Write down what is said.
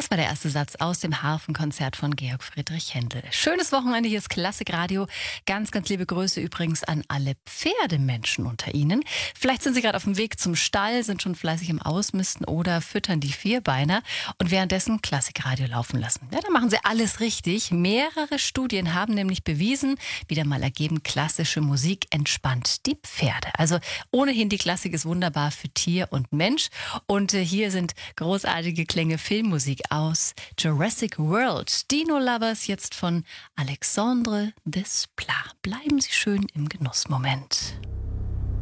Das war der erste Satz aus dem Harfenkonzert von Georg Friedrich Händel. Schönes Wochenende, hier ist Klassikradio. Ganz, ganz liebe Grüße übrigens an alle Pferdemenschen unter Ihnen. Vielleicht sind Sie gerade auf dem Weg zum Stall, sind schon fleißig im Ausmisten oder füttern die Vierbeiner und währenddessen Klassikradio laufen lassen. Ja, da machen Sie alles richtig. Mehrere Studien haben nämlich bewiesen, wieder mal ergeben, klassische Musik entspannt die Pferde. Also ohnehin, die Klassik ist wunderbar für Tier und Mensch. Und hier sind großartige Klänge Filmmusik aus Jurassic World. Dino Lovers jetzt von Alexandre Desplat. Bleiben Sie schön im Genussmoment.